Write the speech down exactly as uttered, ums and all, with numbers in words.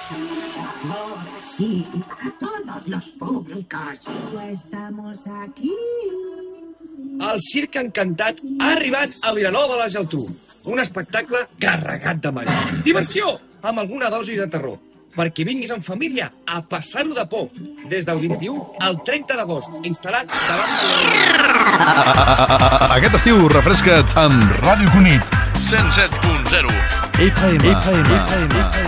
Sí, a todos los públicos. Estamos aquí. El Circ Encantat ha arribat a Vilanova de la Geltrú. Un espectacle carregat de màgia. Diversió, amb alguna dosi de terror. Perquè vinguis en família a passar-ho de por. Des del vint-i-u al trenta d'agost, instal·lat davant de... Aquest estiu refresca't amb Ràdio Cunit. cent set punt zero F M.